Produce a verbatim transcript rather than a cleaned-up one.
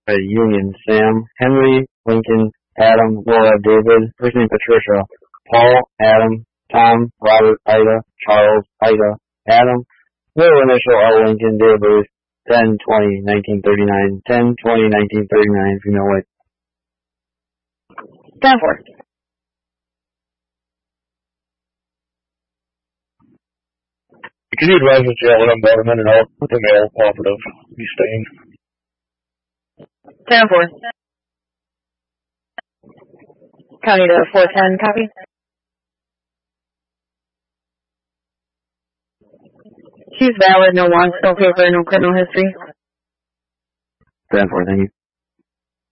Union, Sam, Henry, Lincoln, Adam, Laura, David, first name Patricia, Paul, Adam, Tom, Robert, Ida, Charles, Ida, Adam, middle initial L. Lincoln, date of birth, ten twenty nineteen thirty-nine, ten twenty nineteen thirty-nine, female white. Stanford. Can you advise us jail when I'm bottom in and out with the male operative? He's staying. Stanford. County to four ten, copy. She's valid, no warrants, no paper, no criminal history. Stanford, thank you.